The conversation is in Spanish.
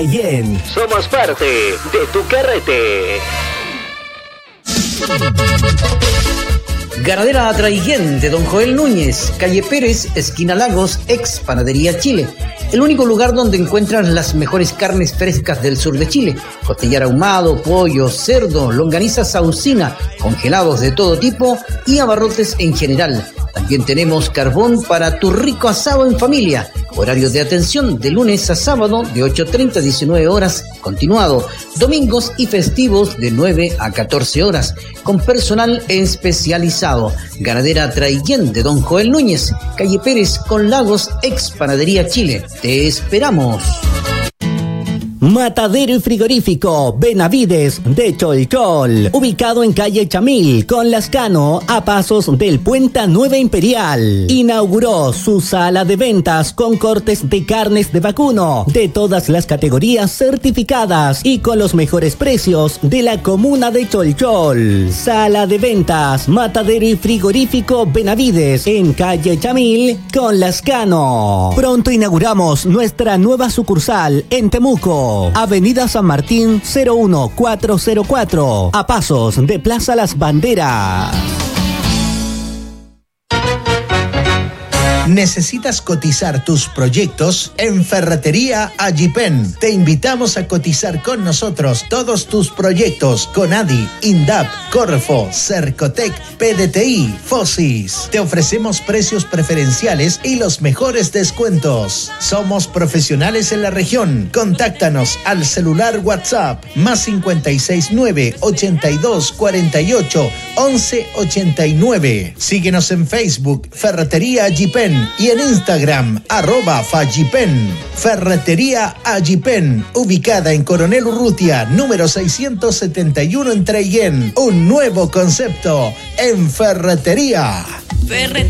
Bien. Somos parte de tu carrete. Ganadera Atraiguén de Don Joel Núñez, calle Pérez, esquina Lagos, ex Panadería Chile. El único lugar donde encuentras las mejores carnes frescas del sur de Chile. Costillar ahumado, pollo, cerdo, longaniza saucina, congelados de todo tipo y abarrotes en general. También tenemos carbón para tu rico asado en familia. Horario de atención de lunes a sábado de 8:30 a 19 horas, continuado. Domingos y festivos de 9 a 14 horas, con personal especializado. Ganadera Traiguén de Don Joel Núñez, calle Pérez con Lagos, ex Panadería Chile. Te esperamos. Matadero y frigorífico Benavides de Cholchol, ubicado en calle Chamil, con Lascano, a pasos del Puente Nueva Imperial. Inauguró su sala de ventas con cortes de carnes de vacuno, de todas las categorías certificadas y con los mejores precios de la comuna de Cholchol. Sala de ventas Matadero y frigorífico Benavides, en calle Chamil, con Lascano. Pronto inauguramos nuestra nueva sucursal en Temuco, Avenida San Martín 01404, a pasos de Plaza Las Banderas. ¿Necesitas cotizar tus proyectos? En Ferretería Agipen te invitamos a cotizar con nosotros todos tus proyectos con ADI, INDAP, Corfo, Cercotec, PDTI, Fosis. Te ofrecemos precios preferenciales y los mejores descuentos. Somos profesionales en la región. Contáctanos al celular WhatsApp más 569 82 48 11 89. Síguenos en Facebook Ferretería Agipen y en Instagram @Fagipen. Ferretería Agipen, ubicada en Coronel Urrutia, número 671 en Traiguén. Un nuevo concepto en ferretería.